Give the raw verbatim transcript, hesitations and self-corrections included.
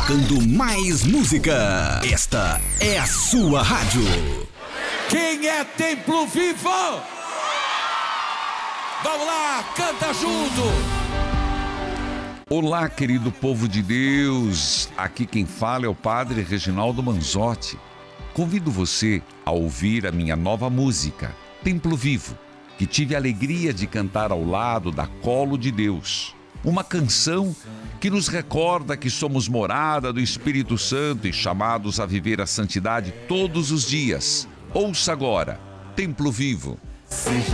tocando mais música. Esta é a sua rádio. Quem é Templo Vivo? Vamos lá, canta junto. Olá, querido povo de Deus. Aqui quem fala é o Padre Reginaldo Manzotti. Convido você a ouvir a minha nova música, Templo Vivo, que tive a alegria de cantar ao lado da Colo de Deus. Uma canção que nos recorda que somos morada do Espírito Santo e chamados a viver a santidade todos os dias. Ouça agora, Templo Vivo.